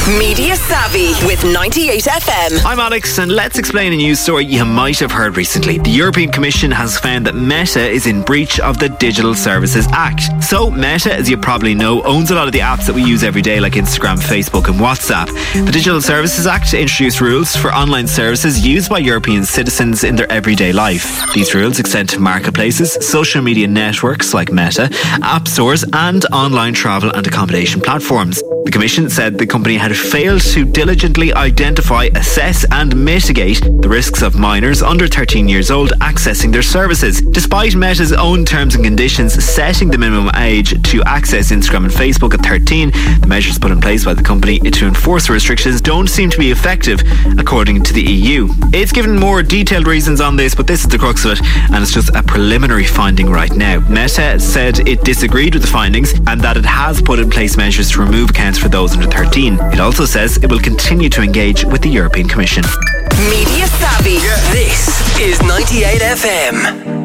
Media Savvy with 98FM. I'm Alex, and let's explain a news story you might have heard recently. The European Commission has found that Meta is in breach of the Digital Services Act. So Meta, as you probably know, owns a lot of the apps that we use every day like Instagram, Facebook and WhatsApp. The Digital Services Act introduced rules for online services used by European citizens in their everyday life. These rules extend to marketplaces, social media networks like Meta, app stores and online travel and accommodation platforms. The Commission said the company had failed to diligently identify, assess and mitigate the risks of minors under 13 years old accessing their services. Despite Meta's own terms and conditions setting the minimum age to access Instagram and Facebook at 13, the measures put in place by the company to enforce the restrictions don't seem to be effective, according to the EU. It's given more detailed reasons on this, but this is the crux of it, and it's just a preliminary finding right now. Meta said it disagreed with the findings and that it has put in place measures to remove accounts for those under 13. It also says it will continue to engage with the European Commission. Media Savvy. This is 98FM.